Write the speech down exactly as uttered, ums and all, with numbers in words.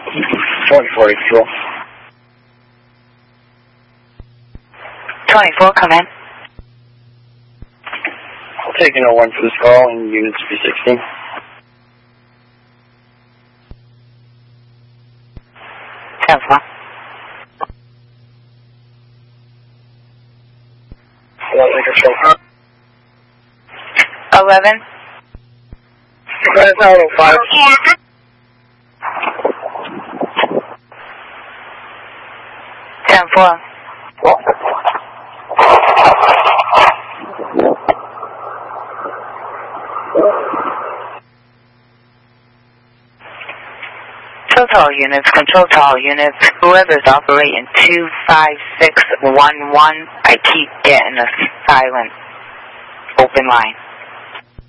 twenty-four eighty-two. twenty-four, come in. I'll take an oh one for this call and units three sixteen. ten four. eleven. That's out oh five. ten four. Total units, control to all units, whoever's operating two five six one one, I keep getting a silent open line.